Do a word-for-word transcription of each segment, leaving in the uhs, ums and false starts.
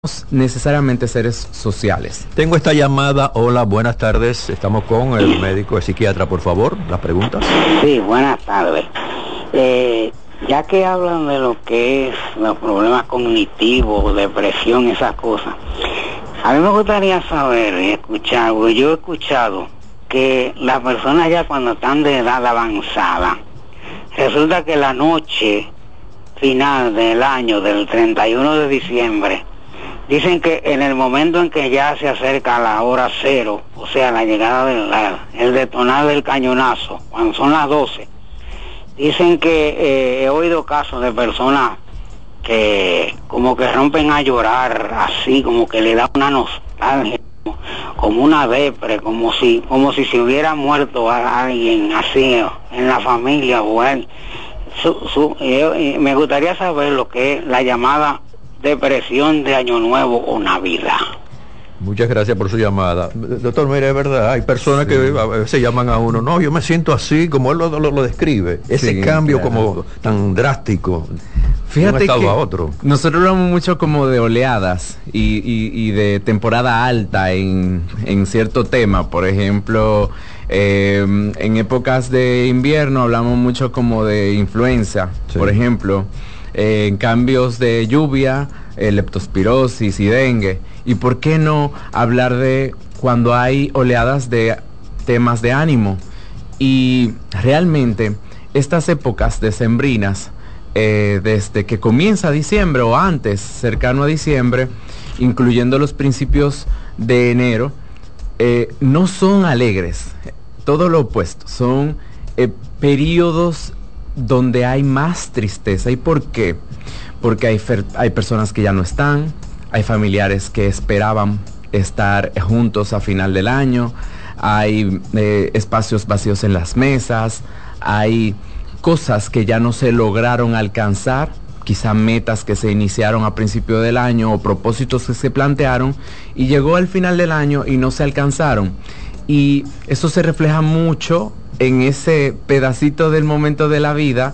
necesariamente seres sociales. Tengo esta llamada. Hola, buenas tardes. Estamos con el médico el psiquiatra, por favor. Las preguntas. Sí, buenas tardes. Eh, ya que hablan de lo que es los problemas cognitivos, depresión, esas cosas, a mí me gustaría saber y escuchar, porque yo he escuchado que las personas ya cuando están de edad avanzada, resulta que la noche final del año, del treinta y uno de diciembre, dicen que en el momento en que ya se acerca la hora cero, o sea, la llegada del el detonar del cañonazo, cuando son las doce, dicen que eh, he oído casos de personas que como que rompen a llorar, así como que le da una nostalgia, como una depre, como si como si se hubiera muerto a alguien así en la familia o él. Su, su, eh, me gustaría saber lo que es la llamada depresión de Año Nuevo o Navidad. Muchas gracias por su llamada. Doctor, mire, es verdad, hay personas sí. que a veces llaman a uno, no, yo me siento así, como él lo, lo, lo describe, ese sí, cambio claro. como tan drástico. Fíjate de un estado que a otro. Nosotros hablamos mucho como de oleadas y, y, y de temporada alta en, en cierto tema. Por ejemplo, eh, en épocas de invierno hablamos mucho como de influenza, sí. por ejemplo, eh, en cambios de lluvia, eh, leptospirosis y dengue. ¿Y por qué no hablar de cuando hay oleadas de temas de ánimo? Y realmente estas épocas decembrinas, Eh, desde que comienza diciembre o antes, cercano a diciembre, incluyendo los principios de enero, eh, no son alegres, todo lo opuesto, son eh, periodos donde hay más tristeza. ¿Y por qué? Porque hay, hay personas que ya no están, hay familiares que esperaban estar juntos a final del año, hay eh, espacios vacíos en las mesas, hay cosas que ya no se lograron alcanzar, quizá metas que se iniciaron a principio del año o propósitos que se plantearon y llegó al final del año y no se alcanzaron. Y eso se refleja mucho en ese pedacito del momento de la vida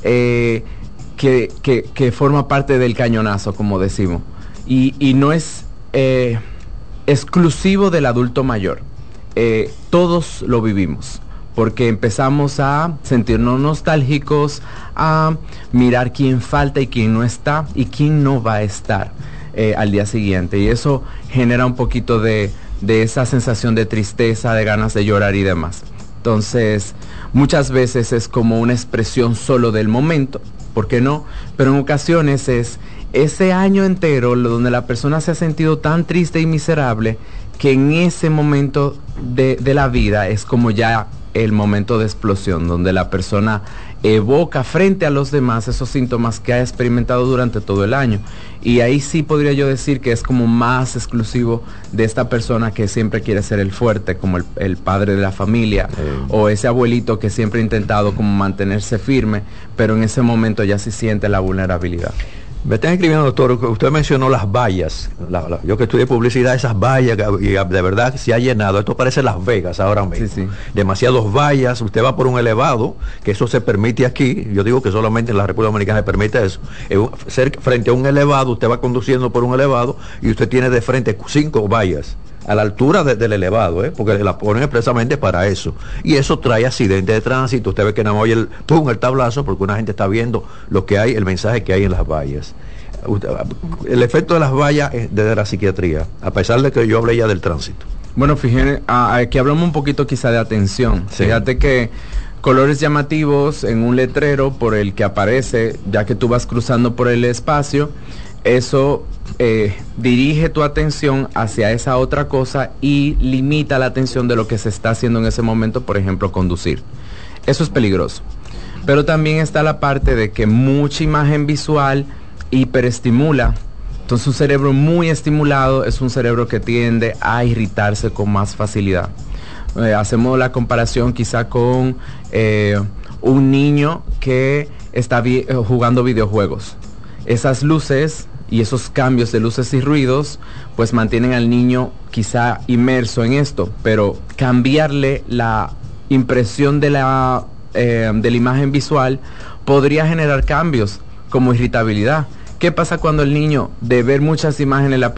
eh, que, que, que forma parte del cañonazo, como decimos. Y, y no es eh, exclusivo del adulto mayor. Eh, todos lo vivimos, porque empezamos a sentirnos nostálgicos, a mirar quién falta y quién no está y quién no va a estar eh, al día siguiente. Y eso genera un poquito de, de esa sensación de tristeza, de ganas de llorar y demás. Entonces, muchas veces es como una expresión solo del momento, ¿por qué no? Pero en ocasiones es ese año entero donde la persona se ha sentido tan triste y miserable que en ese momento de, de la vida es como ya el momento de explosión, donde la persona evoca frente a los demás esos síntomas que ha experimentado durante todo el año. Y ahí sí podría yo decir que es como más exclusivo de esta persona que siempre quiere ser el fuerte, como el, el padre de la familia, sí. o ese abuelito que siempre ha intentado como mantenerse firme, pero en ese momento ya se siente la vulnerabilidad. Me están escribiendo, doctor, usted mencionó las vallas. La, la, yo que estudié publicidad, esas vallas, y de verdad se ha llenado. Esto parece Las Vegas ahora mismo. Sí, sí. Demasiadas vallas, usted va por un elevado, que eso se permite aquí. Yo digo que solamente en la República Dominicana se permite eso. Cerca, frente a un elevado, usted va conduciendo por un elevado y usted tiene de frente cinco vallas a la altura de, del elevado, ¿eh? porque la ponen expresamente para eso. Y eso trae accidentes de tránsito. Usted ve que nada más oye el, pum, el tablazo, porque una gente está viendo lo que hay, el mensaje que hay en las vallas. El efecto de las vallas es desde la psiquiatría, a pesar de que yo hablé ya del tránsito. Bueno, fíjense, aquí hablamos un poquito quizá de atención. Sí. Fíjate que colores llamativos en un letrero por el que aparece, ya que tú vas cruzando por el espacio, eso eh, dirige tu atención hacia esa otra cosa y limita la atención de lo que se está haciendo en ese momento, por ejemplo, conducir. Eso es peligroso. Pero también está la parte de que mucha imagen visual hiperestimula. Entonces un cerebro muy estimulado es un cerebro que tiende a irritarse con más facilidad. Eh, hacemos la comparación quizá con eh, un niño que está vi- jugando videojuegos. Esas luces y esos cambios de luces y ruidos pues mantienen al niño quizá inmerso en esto, pero cambiarle la impresión de la, eh, de la imagen visual podría generar cambios como irritabilidad. ¿Qué pasa cuando el niño, de ver muchas imágenes en la